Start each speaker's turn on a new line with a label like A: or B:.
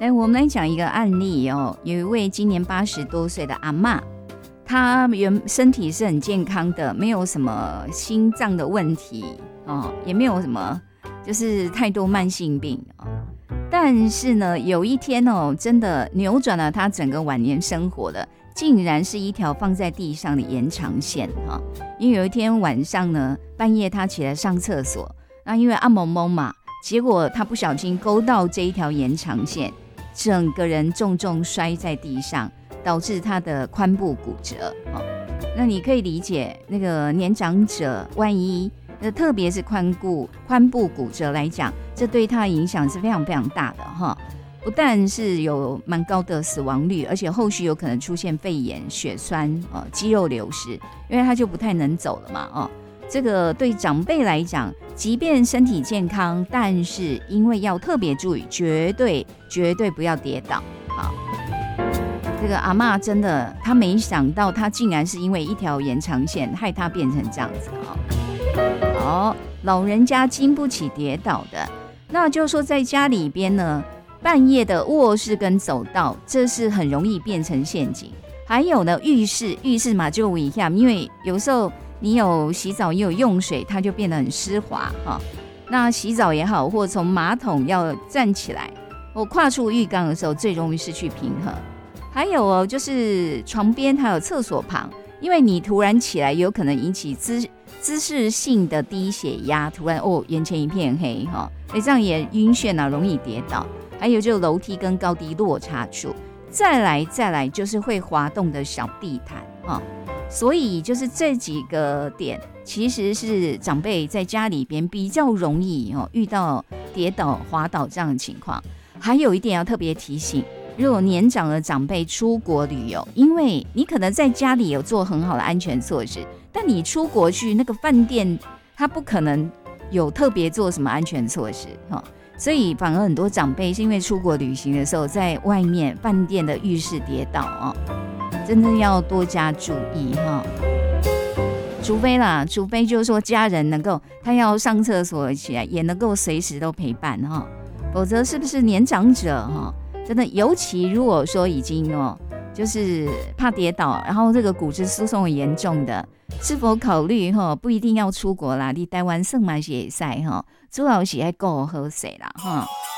A: 来，我们来讲一个案例哦，有一位今年80多岁的阿嬷，她身体是很健康的，没有什么心脏的问题哦，也没有什么就是太多慢性病哦。但是呢，有一天哦，真的扭转了她整个晚年生活的，竟然是一条放在地上的延长线哈。因为有一天晚上呢，半夜她起来上厕所，那因为暗蒙蒙嘛，结果她不小心勾到这一条延长线。整个人重重摔在地上，导致他的髋部骨折。那你可以理解，那个年长者万一，特别是髋部骨折来讲，这对他的影响是非常非常大的哈。不但是有蛮高的死亡率，而且后续有可能出现肺炎、血栓、肌肉流失，因为他就不太能走了嘛。这个对长辈来讲，即便身体健康，但是因为要特别注意，绝对不要跌倒。好，这个阿嬷真的，她没想到，她竟然是因为一条延长线害她变成这样子好，老人家经不起跌倒的，那就是说在家里边呢，半夜的卧室跟走道，这是很容易变成陷阱。还有呢，浴室嘛，就一下，因为有时候你有洗澡也有用水，它就变得很湿滑哈。那洗澡也好，或从马桶要站起来，或跨出浴缸的时候，最容易失去平衡。还有就是床边还有厕所旁，因为你突然起来，有可能引起姿势性的低血压，突然眼前一片黑哈，这样也晕眩啊，容易跌倒。还有就楼梯跟高低落差处，再来就是会滑动的小地毯所以就是这几个点，其实是长辈在家里边比较容易遇到跌倒、滑倒这样的情况。还有一点要特别提醒，如果年长的长辈出国旅游，因为你可能在家里有做很好的安全措施，但你出国去那个饭店，他不可能有特别做什么安全措施所以反而很多长辈是因为出国旅行的时候，在外面饭店的浴室跌倒真的要多加注意除非就是说家人能够他要上厕所起来也能够随时都陪伴否则是不是年长者真的，尤其如果说已经就是怕跌倒，然后这个骨质疏松很严重的，是否考虑不一定要出国啦？你台湾算嘛是会使主要是要顾好势啦